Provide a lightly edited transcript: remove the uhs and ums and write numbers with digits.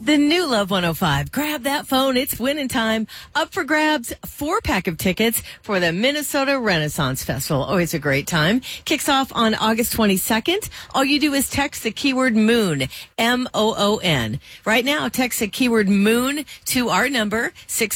The new Love 105. Grab that phone. It's winning time. Up for grabs, 4-pack of tickets for the Minnesota Renaissance Festival. Always a great time. Kicks off on August 22nd. All you do is text the keyword moon, MOON. Right now, text the keyword moon to our number,